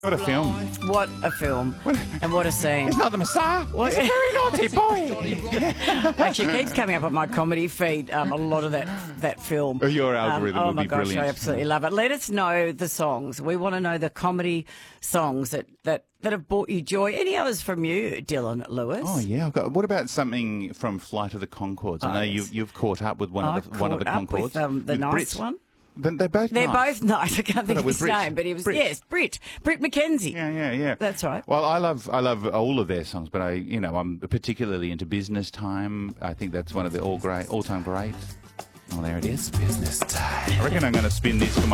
What a film. What a film. And what a scene. He's not the Messiah. He's a very naughty boy. Actually, it keeps coming up on my comedy feed, a lot of that film. Your algorithm will be brilliant. Oh my gosh, I absolutely love it. Let us know the songs. We want to know the comedy songs that have brought you joy. Any others from you, Dylan Lewis? Oh yeah, what about something from Flight of the Conchords? I know you've caught up with one of the Conchords. With, the nice one. They're both nice. I can't think of his name, but he was Britt McKenzie. Yeah. That's right. Well, I love all of their songs, but I'm particularly into Business Time. I think that's one of the all-time greats. Oh, there it is, Business Time. I reckon I'm going to spin this for my